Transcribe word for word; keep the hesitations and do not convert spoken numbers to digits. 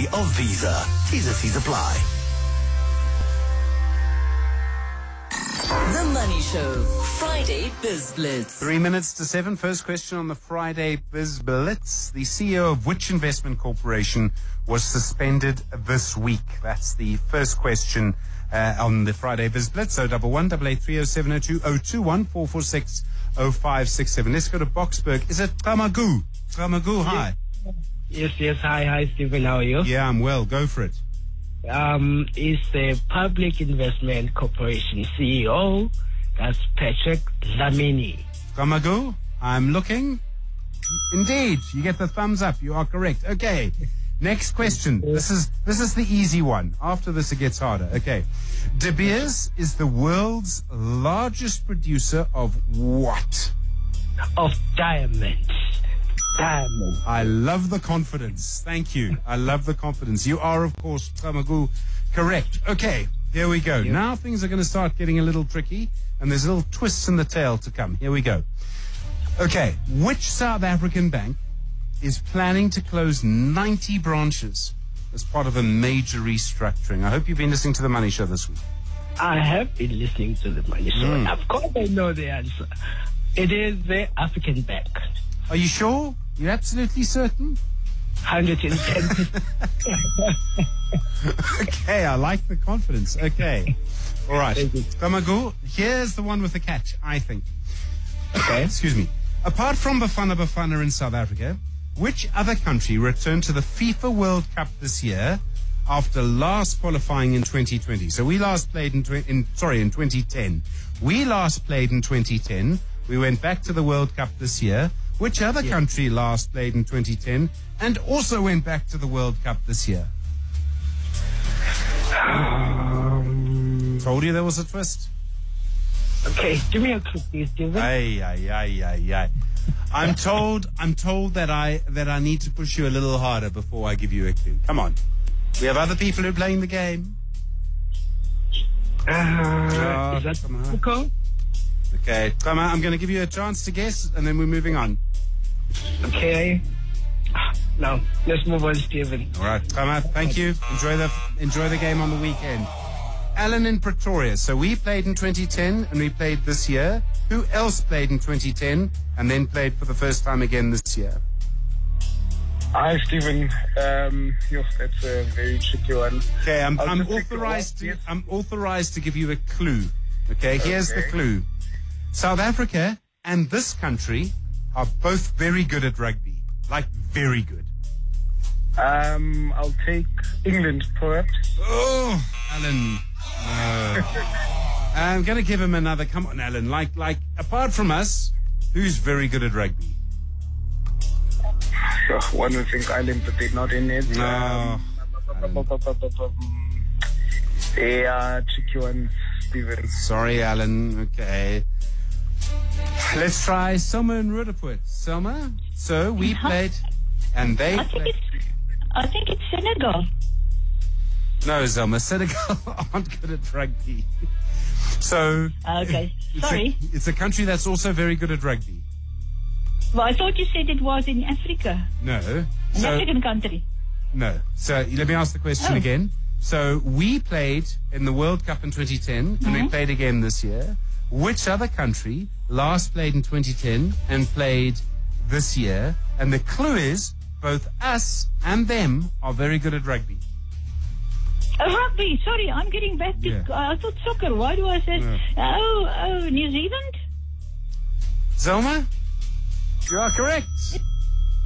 courtesy of Visa. T's and C's apply. The Money Show, Friday Biz Blitz. Three minutes to seven. First question on the Friday Biz Blitz. The C E O of which investment corporation was suspended this week? That's the first question uh, on the Friday Biz Blitz. So double one, double eight, three oh seven oh two oh two one four four six oh five six seven. Let's go to Boksburg. Is it Tamagu? Tamagu, hi. Yes, yes. Hi, hi, Stephen. How are you? Yeah, I'm well. Go for it. Um, is the Public Investment Corporation C E O. That's Patrick Dlamini. Tamagu, I'm looking. Indeed, you get the thumbs up. You are correct. Okay. Next question. This is this is the easy one. After this, it gets harder. Okay. De Beers is the world's largest producer of what? Of diamonds. Diamonds. I love the confidence. Thank you. I love the confidence. You are, of course, Tamagu, correct. Okay, here we go. Yeah. Now things are going to start getting a little tricky, and there's little twists in the tail to come. Here we go. Okay, which South African bank is planning to close ninety branches as part of a major restructuring? I hope you've been listening to The Money Show this week. I have been listening to the Money Show. Mm. Of course, I know the answer. It is the African Bank. Are you sure? You're absolutely certain? one hundred ten percent. Okay, I like the confidence. Okay. All right. Thank you. Tamagu, here's the one with the catch, I think. Okay. Excuse me. Apart from Bafana Bafana in South Africa, which other country returned to the FIFA World Cup this year after last qualifying in twenty twenty? So we last played in, tw- in sorry, in twenty ten. We last played in twenty ten. We went back to the World Cup this year. Which other Yeah. country last played in twenty ten and also went back to the World Cup this year? Um, Told you there was a twist. okay, give me a clue, please, Stephen. Ay, ay, ay, ay, ay. I'm told, I'm told that I, that I need to push you a little harder before I give you a clue. Come on. We have other people who are playing the game. Uh, is that come on. Mexico? Okay, come on. I'm going to give you a chance to guess, and then we're moving on. Okay. No, let's move on, Stephen. All right, come on. Thank you. Enjoy the enjoy the game on the weekend. Alan in Pretoria. So we played in twenty ten, and we played this year. Who else played in twenty ten and then played for the first time again this year? Hi, Stephen. Um, yo, that's a very tricky one. Okay, I'm, I'll I'm just take the authorized one, to yes. I'm authorized to give you a clue. Okay, here's the Okay. clue. South Africa and this country are both very good at rugby. Like, very good. Um, I'll take England, perhaps. Oh, Alan. No. I'm going to give him another. Come on, Alan. Like, like, apart from us, who's very good at rugby? So one would think Ireland, but they're not in it. No. Um, they are tricky ones, Stephen. Sorry, Alan. Okay. Let's try Selma and Rudaput. Selma? So we played, and they I think played. it's, I think it's Senegal. No, Selma. Senegal aren't good at rugby. So. Okay, it's sorry. A, it's a country that's also very good at rugby. Well, I thought you said it was in Africa, No. an So, African country. no. So let me ask the question Oh. again. So we played in the World Cup in twenty ten, and we Mhm. played again this year. Which other country last played in twenty ten and played this year? And the clue is both us and them are very good at rugby. Oh, rugby. Sorry, I'm getting back to. Yeah. I thought soccer. Why do I say? Yeah. Oh, oh, New Zealand. Zelma, you are correct.